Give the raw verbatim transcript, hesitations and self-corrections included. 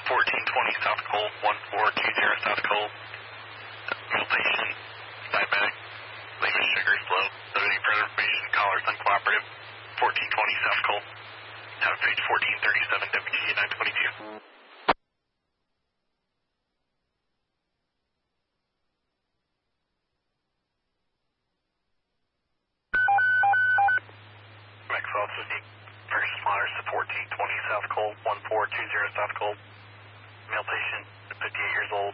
fourteen twenty South Cole, one four two zero South Cole. Male patient, diabetic, leaving sugary flow. So any further information, callers uncooperative. fourteen twenty South Cole. Have page fourteen thirty-seven W G nine twenty-two. Maxwell City, first responders to fourteen twenty South Cole, one four two zero South Cole. Male patient, fifty-eight years old.